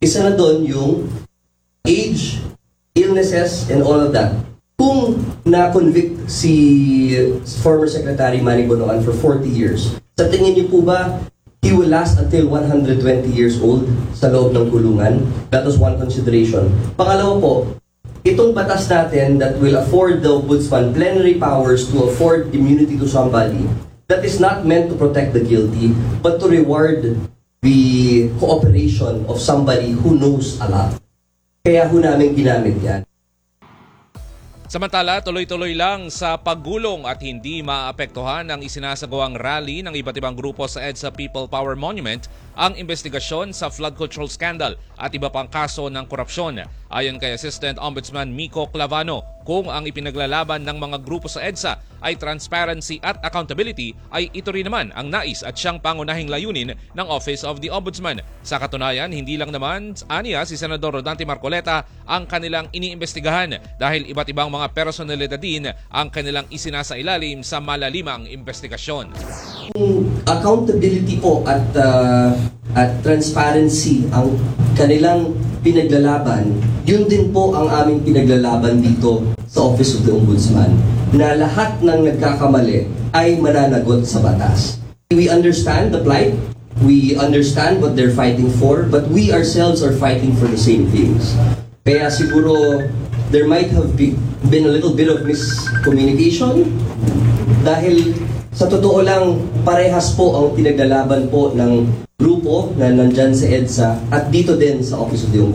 Isa na doon yung age, illnesses, and all of that. Kung na-convict si former Secretary Manny Bonoan for 40 years, sa tingin niyo po ba he will last until 120 years old sa loob ng kulungan? That was one consideration. Pangalawa po, itong batas natin that will afford the Ombudsman plenary powers to afford immunity to somebody that is not meant to protect the guilty, but to reward the cooperation of somebody who knows a lot. Kaya ho namin ginamit yan. Samantala, tuloy-tuloy lang sa paggulong at hindi maapektuhan ang isinasagawang rally ng iba't ibang grupo sa EDSA People Power Monument ang investigasyon sa flood control scandal at iba pang kaso ng korupsyon. Ayon kay Assistant Ombudsman Miko Clavano, kung ang ipinaglalaban ng mga grupo sa EDSA ay transparency at accountability, ay ito rin naman ang nais at siyang pangunahing layunin ng Office of the Ombudsman. Sa katunayan, hindi lang naman aniya si Senador Rodante Marcoleta ang kanilang iniimbestigahan dahil iba't ibang mga personalidad din ang kanilang isinasailalim sa malalimang investigasyon. Accountability po at transparency ang kanilang pinaglalaban, yun din po ang aming pinaglalaban dito sa Office of the Ombudsman, na lahat ng nagkakamali ay mananagot sa batas. We understand the plight, we understand what they're fighting for, but we ourselves are fighting for the same things. Kaya siguro there might have been a little bit of miscommunication dahil sa totoo lang, parehas po ang pinaglalaban po ng grupo na nandyan sa EDSA at dito din sa Office of the Ombudsman.